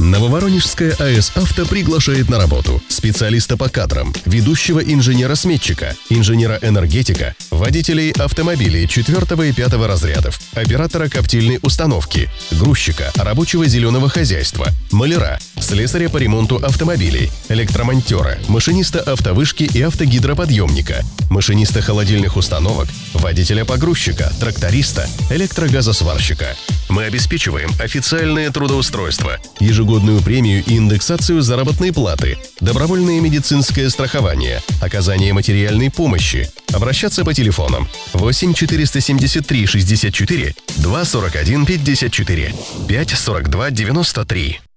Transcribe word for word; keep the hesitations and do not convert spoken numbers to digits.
Нововоронежская АЭС «Авто» приглашает на работу специалиста по кадрам, ведущего инженера-сметчика, инженера-энергетика, водителей автомобилей четвертого и пятого разрядов, оператора коптильной установки, грузчика, рабочего зеленого хозяйства, маляра, слесаря по ремонту автомобилей, электромонтера, машиниста автовышки и автогидроподъемника, машиниста холодильных установок, водителя-погрузчика, тракториста, электрогазосварщика. Мы обеспечиваем официальное трудоустройство, ежегодную премию и индексацию заработной платы, добровольное медицинское страхование, оказание материальной помощи. Обращаться по телефонам восемь четыреста семьдесят три шестьдесят четыре два сорок один пятьдесят четыре пять сорок два девяносто три.